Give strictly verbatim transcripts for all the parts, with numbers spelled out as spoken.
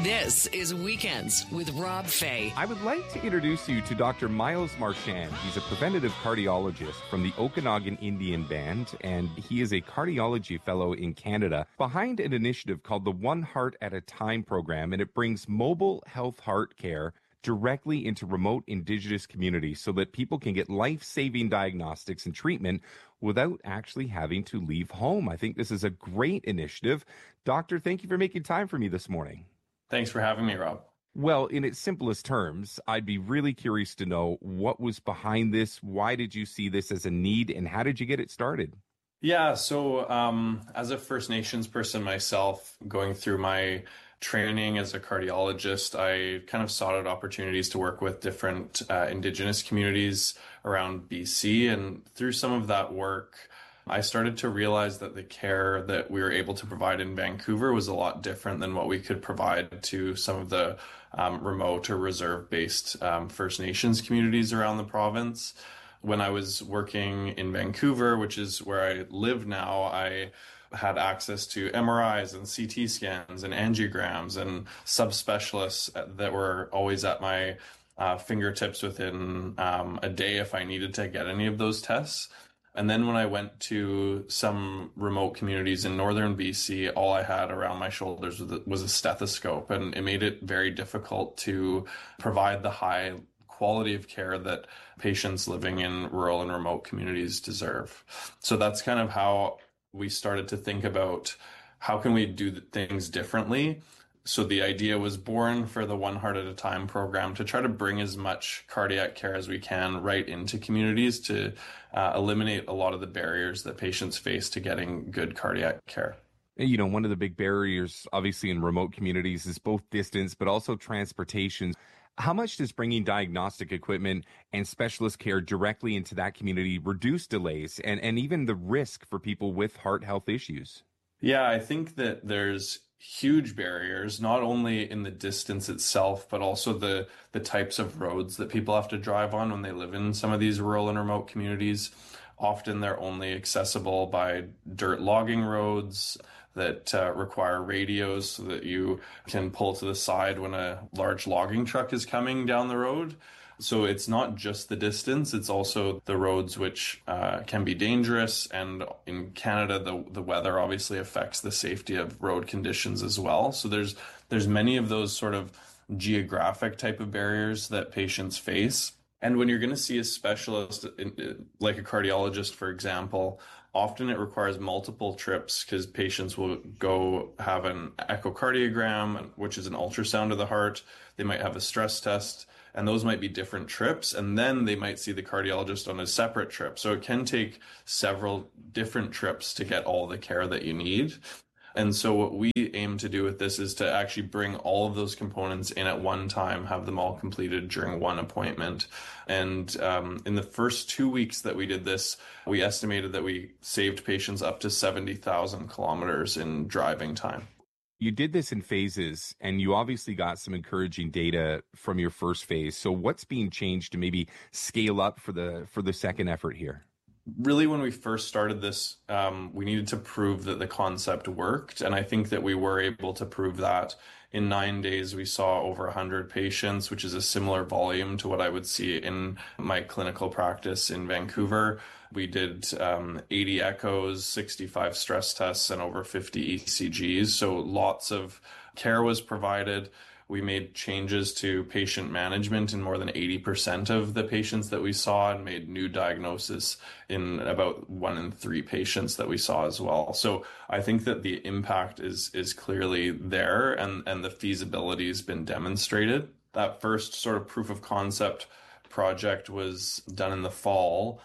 This is Weekends with Rob Fay. I would like to introduce you to Doctor Miles Marchand. He's a preventative cardiologist from the Okanagan Indian Band, and he is a cardiology fellow in Canada behind an initiative called the One Heart at a Time program, and it brings mobile health heart care directly into remote Indigenous communities so that people can get life-saving diagnostics and treatment without actually having to leave home. I think this is a great initiative. Doctor, thank you for making time for me this morning. Thanks for having me, Rob. Well, in its simplest terms, I'd be really curious to know what was behind this. Why did you see this as a need, and how did you get it started? Yeah, so um, as a First Nations person myself, going through my training as a cardiologist, I kind of sought out opportunities to work with different uh, Indigenous communities around B C. And through some of that work, I started to realize that the care that we were able to provide in Vancouver was a lot different than what we could provide to some of the um, remote or reserve-based um, First Nations communities around the province. When I was working in Vancouver, which is where I live now, I had access to M R Is and C T scans and angiograms and subspecialists that were always at my uh, fingertips within um, a day if I needed to get any of those tests. And then when I went to some remote communities in northern B C, all I had around my shoulders was a stethoscope, and it made it very difficult to provide the high quality of care that patients living in rural and remote communities deserve. So that's kind of how we started to think about how can we do things differently. So the idea was born for the One Heart at a Time program to try to bring as much cardiac care as we can right into communities to uh, eliminate a lot of the barriers that patients face to getting good cardiac care. You know, one of the big barriers, obviously, in remote communities is both distance, but also transportation. How much does bringing diagnostic equipment and specialist care directly into that community reduce delays and, and even the risk for people with heart health issues? Yeah, I think that there's huge barriers, not only in the distance itself, but also the, the types of roads that people have to drive on when they live in some of these rural and remote communities. Often they're only accessible by dirt logging roads that uh, require radios so that you can pull to the side when a large logging truck is coming down the road. So it's not just the distance, it's also the roads which uh, can be dangerous. And in Canada, the the weather obviously affects the safety of road conditions as well. So there's there's many of those sort of geographic type of barriers that patients face. And when you're going to see a specialist, like a cardiologist, for example, often it requires multiple trips because patients will go have an echocardiogram, which is an ultrasound of the heart. They might have a stress test, and those might be different trips. And then they might see the cardiologist on a separate trip. So it can take several different trips to get all the care that you need. And so what we aim to do with this is to actually bring all of those components in at one time, have them all completed during one appointment. And um, in the first two weeks that we did this, we estimated that we saved patients up to seventy thousand kilometers in driving time. You did this in phases, and you obviously got some encouraging data from your first phase. So what's being changed to maybe scale up for the for the second effort here? Really, when we first started this, um, we needed to prove that the concept worked. And I think that we were able to prove that. In nine days, we saw over one hundred patients, which is a similar volume to what I would see in my clinical practice in Vancouver. We did um, eighty echoes, sixty-five stress tests, and over fifty E C Gs. So lots of care was provided. We made changes to patient management in more than eighty percent of the patients that we saw, and made new diagnosis in about one in three patients that we saw as well. So I think that the impact is is clearly there, and, and the feasibility has been demonstrated. That first sort of proof of concept project was done in the fall.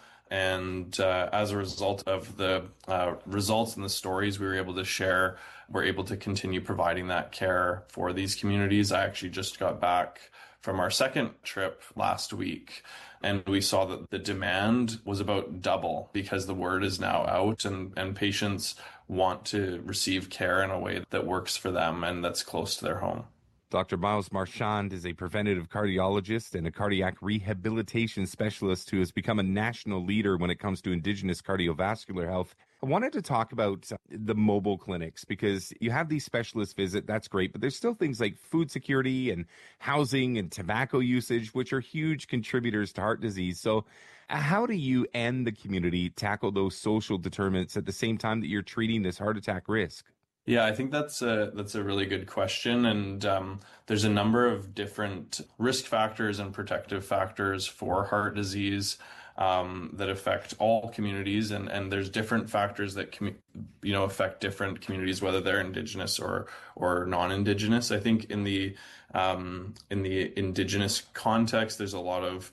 And uh, as a result of the uh, results and the stories we were able to share, we're able to continue providing that care for these communities. I actually just got back from our second trip last week, and we saw that the demand was about double because the word is now out, and, and patients want to receive care in a way that works for them and that's close to their home. Doctor Miles Marchand is a preventative cardiologist and a cardiac rehabilitation specialist who has become a national leader when it comes to Indigenous cardiovascular health. I wanted to talk about the mobile clinics because you have these specialists visit. That's great. But there's still things like food security and housing and tobacco usage, which are huge contributors to heart disease. So how do you and the community tackle those social determinants at the same time that you're treating this heart attack risk? Yeah, I think that's a that's a really good question, and um, there's a number of different risk factors and protective factors for heart disease um, that affect all communities, and, and there's different factors that commu- you know affect different communities, whether they're Indigenous or or non-Indigenous. I think in the um, in the Indigenous context, there's a lot of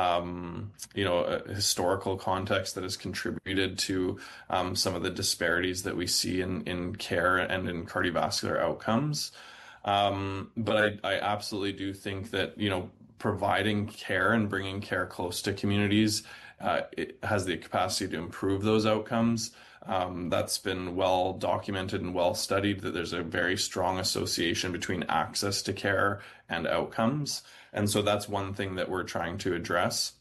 Um, you know, a historical context that has contributed to um, some of the disparities that we see in, in care and in cardiovascular outcomes. Um, but I, I absolutely do think that, you know, providing care and bringing care close to communities, uh, it has the capacity to improve those outcomes. Um, that's been well documented and well studied, that there's a very strong association between access to care and outcomes. And so that's one thing that we're trying to address.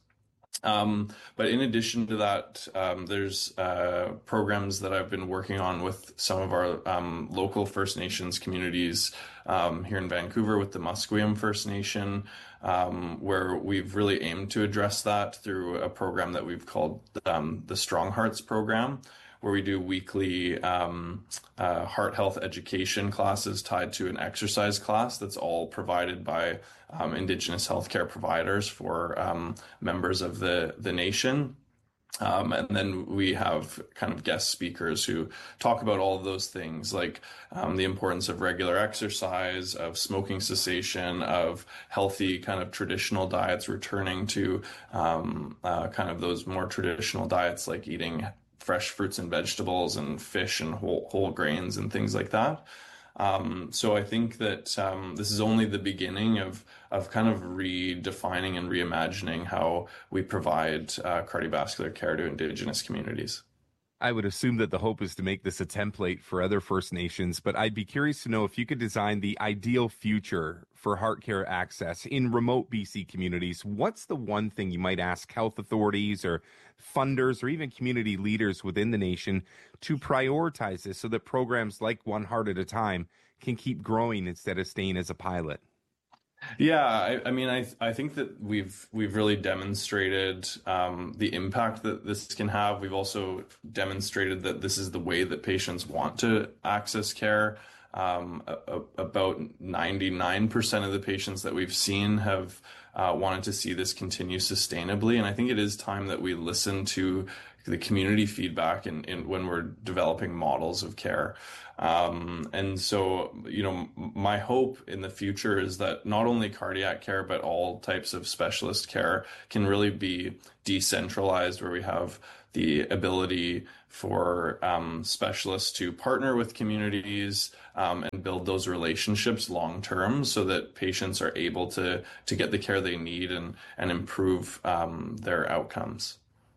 Um, but in addition to that, um, there's uh, programs that I've been working on with some of our um, local First Nations communities um, here in Vancouver with the Musqueam First Nation, um, where we've really aimed to address that through a program that we've called um, the Strong Hearts Program, where we do weekly um, uh, heart health education classes tied to an exercise class that's all provided by um, Indigenous healthcare providers for um, members of the, the nation. Um, and then we have kind of guest speakers who talk about all of those things, like um, the importance of regular exercise, of smoking cessation, of healthy kind of traditional diets, returning to um, uh, kind of those more traditional diets like eating fresh fruits and vegetables and fish and whole, whole grains and things like that. Um, so I think that um, this is only the beginning of of kind of redefining and reimagining how we provide uh, cardiovascular care to Indigenous communities. I would assume that the hope is to make this a template for other First Nations, but I'd be curious to know if you could design the ideal future for heart care access in remote B C communities. What's the one thing you might ask health authorities or funders or even community leaders within the nation to prioritize this so that programs like One Heart at a Time can keep growing instead of staying as a pilot? Yeah, I, I mean, I I think that we've we've really demonstrated um, the impact that this can have. We've also demonstrated that this is the way that patients want to access care. Um, a, a, about ninety-nine percent of the patients that we've seen have uh, wanted to see this continue sustainably, and I think it is time that we listen to the community feedback in, in when we're developing models of care. Um, and so, you know, my hope in the future is that not only cardiac care, but all types of specialist care can really be decentralized, where we have the ability for um, specialists to partner with communities um, and build those relationships long term, so that patients are able to to get the care they need and and improve um, their outcomes.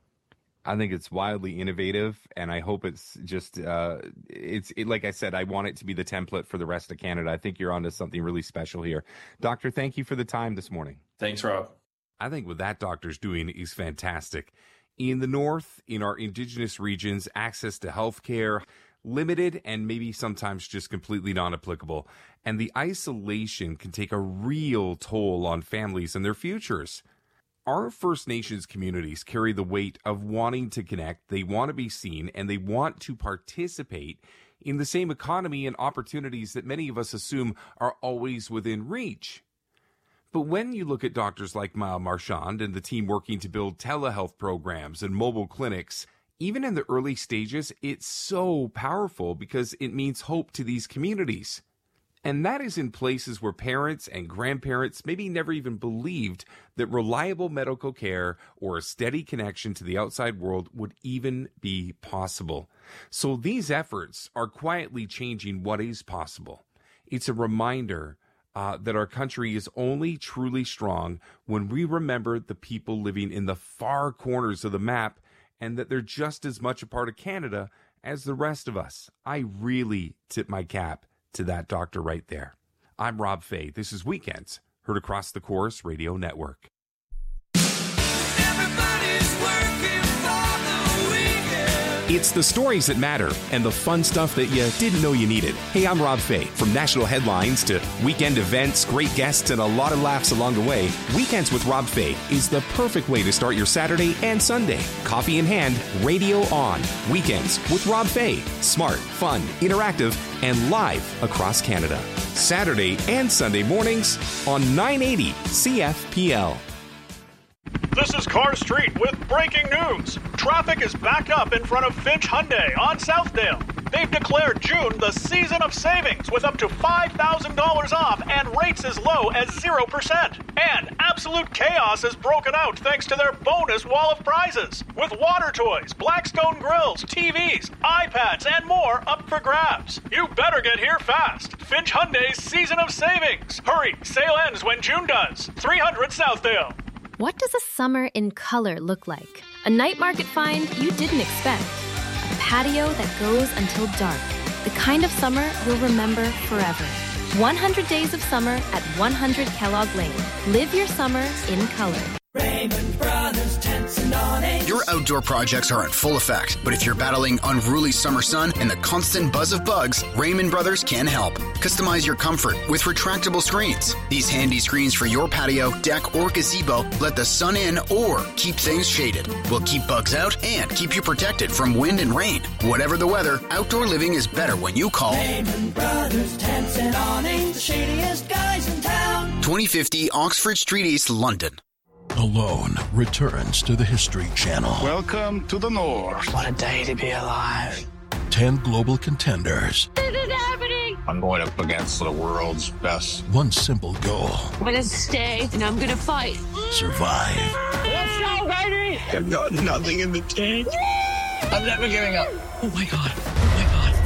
I think it's wildly innovative, and I hope it's just, uh, it's it, like I said, I want it to be the template for the rest of Canada. I think you're onto something really special here. Doctor, thank you for the time this morning. Thanks, Rob. I think what that doctor's doing is fantastic. In the North, in our Indigenous regions, access to health care, limited and maybe sometimes just completely non-applicable. And the isolation can take a real toll on families and their futures. Our First Nations communities carry the weight of wanting to connect, they want to be seen, and they want to participate in the same economy and opportunities that many of us assume are always within reach. But when you look at doctors like Miles Marchand and the team working to build telehealth programs and mobile clinics, even in the early stages, it's so powerful because it means hope to these communities. And that is in places where parents and grandparents maybe never even believed that reliable medical care or a steady connection to the outside world would even be possible. So these efforts are quietly changing what is possible. It's a reminder uh, that our country is only truly strong when we remember the people living in the far corners of the map and that they're just as much a part of Canada as the rest of us. I really tip my cap to that doctor right there. I'm Rob Fay. This is Weekends, heard across the Chorus Radio Network. It's the stories that matter and the fun stuff that you didn't know you needed. Hey, I'm Rob Fay. From national headlines to weekend events, great guests, and a lot of laughs along the way, Weekends with Rob Fay is the perfect way to start your Saturday and Sunday. Coffee in hand, radio on. Weekends with Rob Fay. Smart, fun, interactive, and live across Canada. Saturday and Sunday mornings on nine eighty C F P L. This is Car Street with breaking news. Traffic is backed up in front of Finch Hyundai on Southdale. They've declared June the season of savings with up to five thousand dollars off and rates as low as zero percent. And absolute chaos has broken out thanks to their bonus wall of prizes. With water toys, Blackstone grills, T Vs, iPads, and more up for grabs. You better get here fast. Finch Hyundai's season of savings. Hurry, sale ends when June does. three hundred Southdale. What does a summer in color look like? A night market find you didn't expect. A patio that goes until dark. The kind of summer you'll remember forever. one hundred days of summer at one hundred Kellogg Lane. Live your summer in color. Raymond Brothers Tents and Awnings. Your outdoor projects are in full effect, but if you're battling unruly summer sun and the constant buzz of bugs, Raymond Brothers can help. Customize your comfort with retractable screens. These handy screens for your patio, deck, or gazebo let the sun in or keep things shaded. Will keep bugs out and keep you protected from wind and rain. Whatever the weather, outdoor living is better when you call Raymond Brothers Tents and Awnings, the shadiest guys in town. twenty fifty Oxford Street East, London. Alone returns to the History Channel. Welcome to the North. What a day to be alive. Ten global contenders. This is happening. I'm going up against the world's best. One simple goal. I'm going to stay and I'm going to fight. Survive. Let's go, baby. I've got nothing in the tank. I'm never giving up. Oh my God. Oh my God.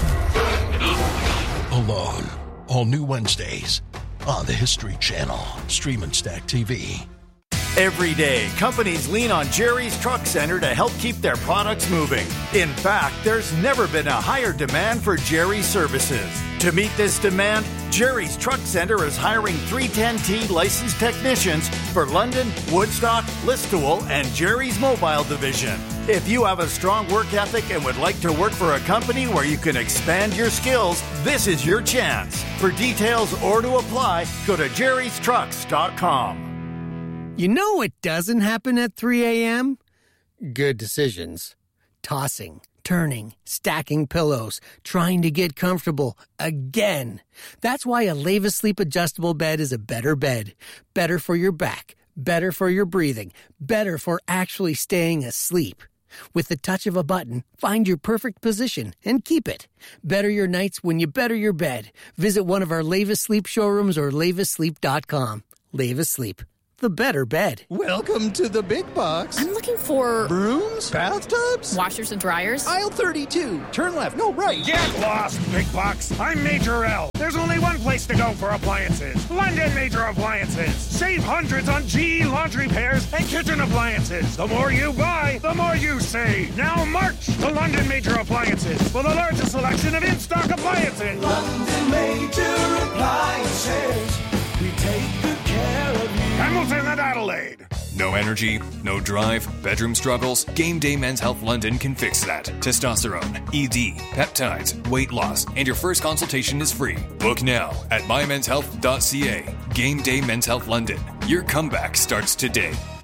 Oh my God. Alone. All new Wednesdays on the History Channel. Stream and Stack T V. Every day, companies lean on Jerry's Truck Center to help keep their products moving. In fact, there's never been a higher demand for Jerry's services. To meet this demand, Jerry's Truck Center is hiring three ten T licensed technicians for London, Woodstock, Listowel, and Jerry's Mobile Division. If you have a strong work ethic and would like to work for a company where you can expand your skills, this is your chance. For details or to apply, go to jerrys trucks dot com. You know what doesn't happen at three a.m.? Good decisions. Tossing, turning, stacking pillows, trying to get comfortable again. That's why a Leva Sleep adjustable bed is a better bed. Better for your back, better for your breathing, better for actually staying asleep. With the touch of a button, find your perfect position and keep it. Better your nights when you better your bed. Visit one of our Leva Sleep showrooms or leva sleep dot com. Leva Sleep. The better bed. Welcome to the big box. I'm looking for... brooms? Bathtubs? Washers and dryers? Aisle thirty-two. Turn left. No, right. Get lost, big box. I'm Major L. There's only one place to go for appliances. London Major Appliances. Save hundreds on G E laundry pairs and kitchen appliances. The more you buy, the more you save. Now march to London Major Appliances for the largest selection of in-stock appliances. London Major Appliances. We take good care of you. Hamilton and Adelaide. No energy, no drive, bedroom struggles? Game Day Men's Health London can fix that. Testosterone, E D, peptides, weight loss, and your first consultation is free. Book now at my mens health dot c a. Game Day Men's Health London. Your comeback starts today.